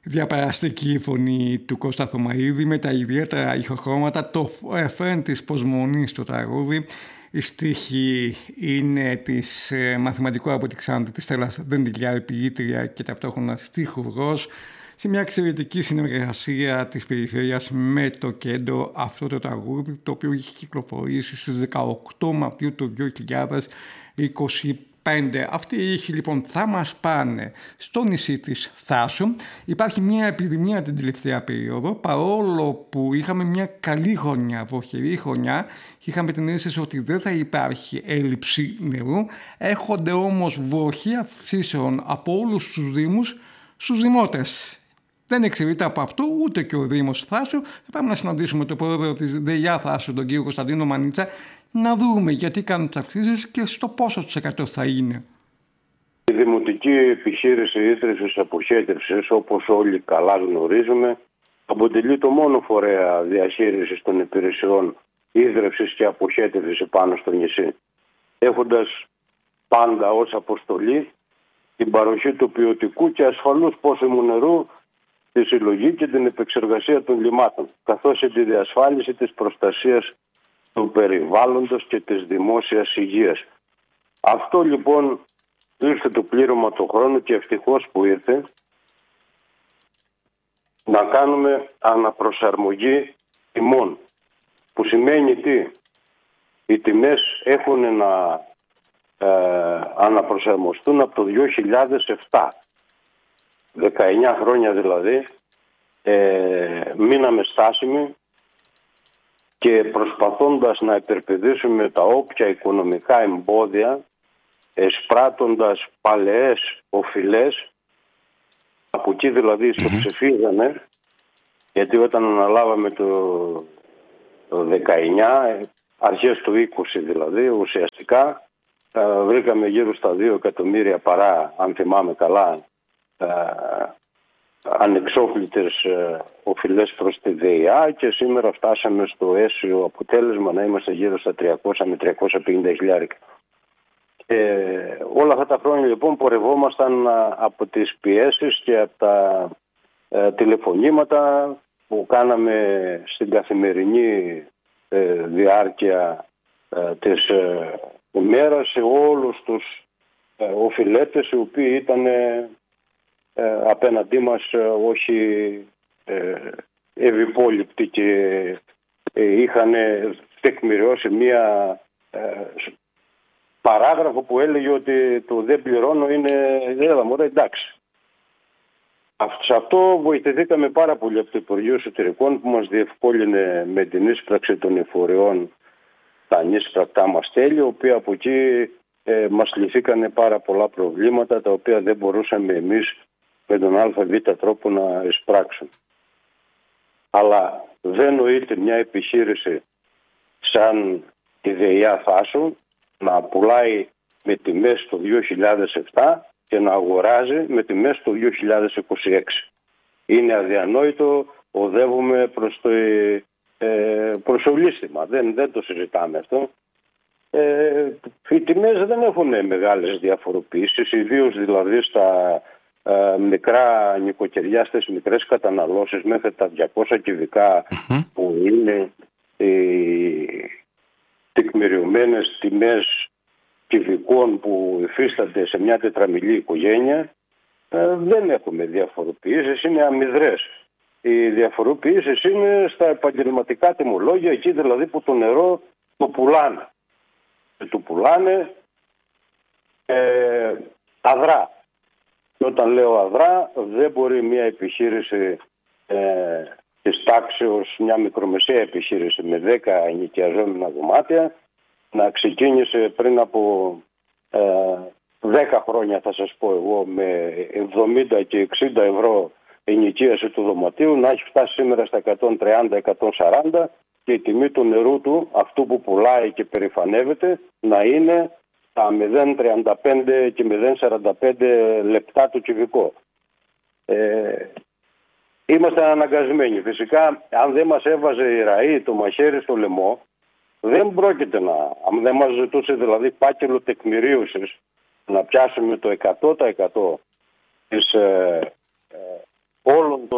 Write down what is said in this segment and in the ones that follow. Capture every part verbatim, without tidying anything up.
διαπεραστική φωνή του Κώστα Θωμαΐδη με τα ιδιαίτερα ηχοχρώματα, το φρέν της προσμονής στο τραγούδι. Η στίχη είναι της ε, μαθηματικού από τη Ξάνθη της Στέλλας Δεντιλιάρη, ποιήτρια και ταυτόχρονα στιχουργός, σε μια εξαιρετική συνεργασία της περιφέρειας με το κέντρο. Αυτό το τραγούδι, το οποίο είχε κυκλοφορήσει στις δεκαοκτώ Μαρτίου του δύο χιλιάδες είκοσι πέντε. Αυτοί οι ήχοι λοιπόν θα μας πάνε στο νησί της Θάσου. Υπάρχει μια επιδημία την τελευταία περίοδο, παρόλο που είχαμε μια καλή χρονιά, βροχερή χρονιά, είχαμε την αίσθηση ότι δεν θα υπάρχει έλλειψη νερού. Έχονται όμως βροχή αυξήσεων από όλους τους δήμους στους δημότες. Δεν εξαιρείται από αυτό ούτε και ο Δήμος Θάσου. Θα πάμε να συναντήσουμε τον πρόεδρο της ΔΕΙΑ Θάσου, τον κύριο Κωνσταντίνο Μανίτσα, να δούμε γιατί κάνουν τις αυξήσεις και στο πόσο της εκατό θα είναι. Η Δημοτική Επιχείρηση Ίδρυσης Αποχέτευσης, όπως όλοι καλά γνωρίζουμε, αποτελεί το μόνο φορέα διαχείρισης των υπηρεσιών ίδρυυσης και αποχέτευσης πάνω στο νησί, έχοντας πάντα ως αποστολή την παροχή του ποιοτικού και ασφαλούς πόσιμου νερού, τη συλλογή και την επεξεργασία των λιμάτων, καθώς και τη διασφάλιση της προστασίας του περιβάλλοντος και της δημόσιας υγείας. Αυτό λοιπόν ήρθε το πλήρωμα του χρόνου και ευτυχώς που ήρθε, να κάνουμε αναπροσαρμογή τιμών, που σημαίνει τι? Οι τιμές έχουν να ε, αναπροσαρμοστούν από το δύο χιλιάδες επτά. δεκαεννιά χρόνια δηλαδή, ε, μείναμε στάσιμοι και προσπαθώντας να υπερπηδήσουμε τα όποια οικονομικά εμπόδια, εσπράττοντας παλαιές οφειλές, από εκεί δηλαδή στο ψηφίζανε, γιατί όταν αναλάβαμε το, το δεκαεννιά, αρχές του είκοσι δηλαδή, ουσιαστικά ε, βρήκαμε γύρω στα δύο εκατομμύρια παρά, αν θυμάμαι καλά, ε, ανεξόφλητες ε, οφειλές προς τη ΔΕΙΑ, και σήμερα φτάσαμε στο αίσιο αποτέλεσμα να είμαστε γύρω στα τριακόσια με τριακόσια πενήντα χιλιάρικα. Ε, όλα αυτά τα χρόνια λοιπόν πορευόμασταν α, από τις πιέσεις και από τα ε, τηλεφωνήματα που κάναμε στην καθημερινή ε, διάρκεια ε, της ε, ημέρας σε όλους τους ε, οφειλέτες, οι οποίοι ήταν ε, ε, απέναντί μας ε, όχι ε, ευυπόλοιπτοι και ε, είχαν τεκμηριώσει μία ε, παράγραφο που έλεγε ότι το δεν πληρώνω είναι έλα μωρέ εντάξει. Σε αυτό βοηθηθήκαμε πάρα πολύ από το Υπουργείο Εσωτερικών, που μας διευκόλυνε με την ίσπραξη των εφοριών τα ανίσπρακτά μας τέλη, οποία από εκεί ε, μας λυθήκανε πάρα πολλά προβλήματα, τα οποία δεν μπορούσαμε εμείς με τον ΑΒ τρόπο να εισπράξουμε. Αλλά δεν νοείται μια επιχείρηση σαν τη ΔΕΙΑ Θάσου να πουλάει με τιμές το δύο χιλιάδες επτά και να αγοράζει με τιμές το δύο χιλιάδες είκοσι έξι. Είναι αδιανόητο, οδεύουμε προς το ε, προσωλήστημα. Δεν, δεν το συζητάμε αυτό. Ε, οι τιμές δεν έχουν μεγάλες διαφοροποιήσεις, ιδίως δηλαδή στα ε, μικρά νοικοκυριά, στις μικρές καταναλώσεις μέχρι τα διακόσια κυβικά mm-hmm. που είναι οι τεκμηριωμένες τιμές κυβικών που υφίστανται σε μια τετραμιλή οικογένεια. Ε, δεν έχουμε διαφοροποιήσεις, είναι αμυδρές. Οι διαφοροποιήσεις είναι στα επαγγελματικά τιμολόγια, εκεί δηλαδή που το νερό το πουλάνε. Και το πουλάνε ε, αδρά. Και όταν λέω αδρά, δεν μπορεί μια επιχείρηση ε, της τάξεως, μια μικρομεσαία επιχείρηση με δέκα ενοικιαζόμενα δωμάτια, να ξεκίνησε πριν από ε, δέκα χρόνια, θα σας πω εγώ, με εβδομήντα και εξήντα ευρώ ενοικίαση του δωματίου, να έχει φτάσει σήμερα στα εκατόν τριάντα με εκατόν σαράντα και η τιμή του νερού του, αυτού που πουλάει και περηφανεύεται, να είναι τα μηδέν κόμμα τριάντα πέντε και μηδέν κόμμα σαράντα πέντε λεπτά το κυβικό. Ε, είμαστε αναγκασμένοι. Φυσικά, αν δεν μας έβαζε η ΡΑΗ το μαχαίρι στο λαιμό, δεν πρόκειται να, αν δεν μας ζητούσε δηλαδή φάκελο τεκμηρίωσης, να πιάσουμε το εκατό τοις εκατό της, ε, ε, όλων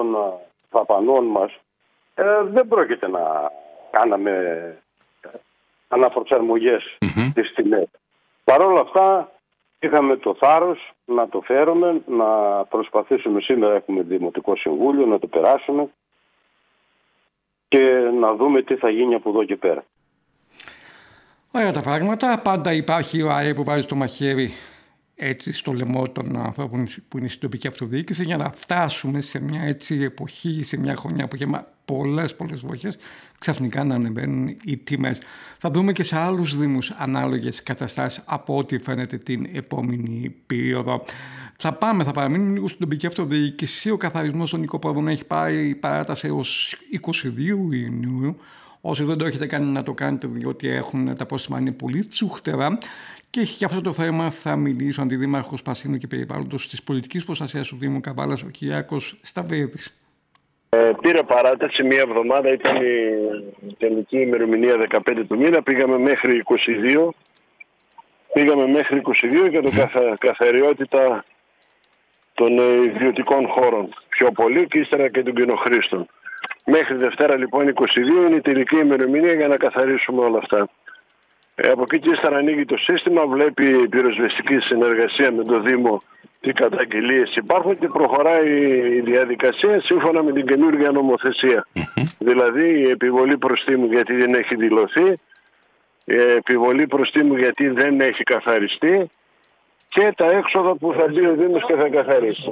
των δαπανών μας ε, δεν πρόκειται να κάναμε αναπροσαρμογές mm-hmm. στις τιμές. Παρ' όλα αυτά είχαμε το θάρρος να το φέρουμε, να προσπαθήσουμε. Σήμερα έχουμε Δημοτικό Συμβούλιο, να το περάσουμε και να δούμε τι θα γίνει από εδώ και πέρα. Ωραία τα πράγματα. Πάντα υπάρχει ο ΑΕ που βάζει το μαχαίρι έτσι στο λαιμό των ανθρώπων που είναι στην τοπική αυτοδιοίκηση για να φτάσουμε σε μια έτσι εποχή, σε μια χρονιά που είχε πολλές πολλές βοήθειες, ξαφνικά να ανεβαίνουν οι τιμές. Θα δούμε και σε άλλους δήμους ανάλογες καταστάσεις από ό,τι φαίνεται την επόμενη περίοδο. Θα πάμε, θα παραμείνουμε λίγο στην τοπική αυτοδιοίκηση. Ο καθαρισμός των οικοπαίδων έχει πάρει παράταση έως είκοσι δύο Ιουνίου. Όσοι δεν το έχετε κάνει να το κάνετε, διότι έχουν τα πρόστιμα είναι πολύ τσούχτερα. Και για αυτό το θέμα θα μιλήσει ο Αντιδήμαρχος Πασίνου και Περιβάλλοντος της Πολιτικής Προστασίας του Δήμου Καβάλας, ο Κυριάκος Σταυρίδης. Ε, πήρε παράταση μία εβδομάδα, ήταν η τελική ημερομηνία δεκαπέντε του μήνα, πήγαμε μέχρι είκοσι δύο. Πήγαμε μέχρι είκοσι δύο για την καθα, καθαριότητα των ιδιωτικών χώρων πιο πολύ και ύστερα και των κοινοχρήστων. Μέχρι Δευτέρα λοιπόν είκοσι δύο είναι η τελική ημερομηνία για να καθαρίσουμε όλα αυτά. Ε, από εκεί και ύστερα ανοίγει το σύστημα, βλέπει η πυροσβεστική συνεργασία με το Δήμο τι καταγγελίες υπάρχουν και προχωράει η διαδικασία σύμφωνα με την καινούργια νομοθεσία. Mm-hmm. Δηλαδή η επιβολή προστίμου γιατί δεν έχει δηλωθεί, η επιβολή προστίμου γιατί δεν έχει καθαριστεί και τα έξοδα που θα μπει ο Δήμος και θα καθαρίσει.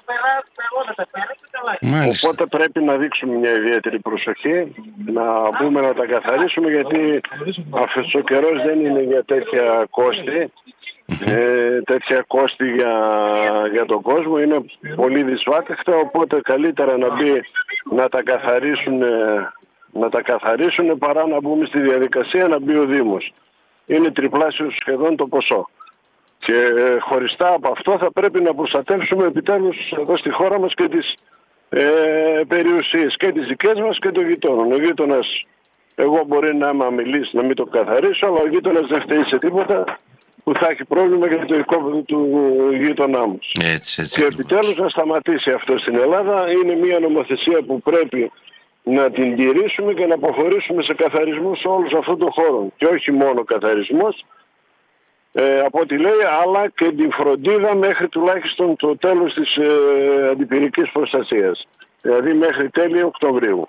Μάλιστα. Οπότε πρέπει να δείξουμε μια ιδιαίτερη προσοχή, να μπούμε να τα καθαρίσουμε γιατί αυτός ο καιρός δεν είναι για τέτοια κόστη. Ε, τέτοια κόστη για, για τον κόσμο είναι πολύ δυσβάκεχτα, οπότε καλύτερα να μπει να τα καθαρίσουν να τα καθαρίσουν παρά να μπούμε στη διαδικασία να μπει ο Δήμος. Είναι τριπλάσιο σχεδόν το ποσό και χωριστά από αυτό θα πρέπει να προστατεύσουμε επιτέλους εδώ στη χώρα μας και τις ε, περιουσίες και τις δικές μας και των γειτόνων. Ο γείτονας, εγώ μπορεί να είμαι αμιλής να μην το καθαρίσω, αλλά ο γείτονας δεν φταίει σε τίποτα που θα έχει πρόβλημα για το οικόπεδο του γείτονά μου. Έτσι, έτσι, και επιτέλους να σταματήσει αυτό στην Ελλάδα. Είναι μια νομοθεσία που πρέπει να την τηρήσουμε και να προχωρήσουμε σε καθαρισμό σε όλους αυτών των χώρων. Και όχι μόνο καθαρισμός, ε, από ό,τι λέει, αλλά και την φροντίδα μέχρι τουλάχιστον το τέλος της ε, αντιπυρικής προστασίας. Δηλαδή μέχρι τέλη Οκτωβρίου.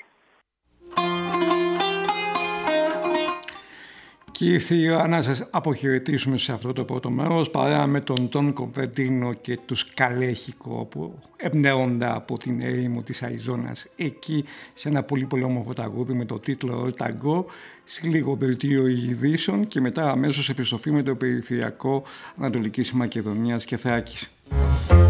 Και ήρθε η ώρα να σας αποχαιρετήσουμε σε αυτό το πρώτο μέρος παρά με τον Τον Κομφεντίνο και τους Καλέχικο που εμπνέονται από την έρημο της Αϊζόνας εκεί σε ένα πολύ πολύ όμορφο τραγούδι με το τίτλο «All Tango», σε λίγο δελτίο ειδήσεων και μετά αμέσως επιστροφή με το περιφερειακό Ανατολικής Μακεδονίας και Θράκης.